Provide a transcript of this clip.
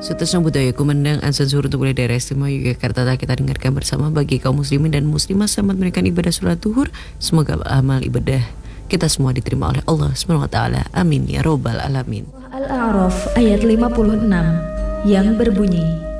Seterusnya budaya kumandang Ansan Suruh untuk wilayah daerah istimewa Yogyakarta telah kita dengarkan bersama. Bagi kaum muslimin dan muslimah selamat menunaikan ibadah sholat zuhur. Semoga amal ibadah kita semua diterima oleh Allah SWT. Amin ya robbal alamin. Al-A'raf ayat 56 yang berbunyi,